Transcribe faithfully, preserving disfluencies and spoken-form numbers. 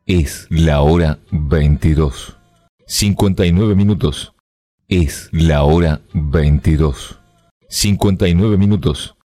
Es la hora veintidós. cincuenta y nueve minutos. Es la hora veintidós. cincuenta y nueve minutos.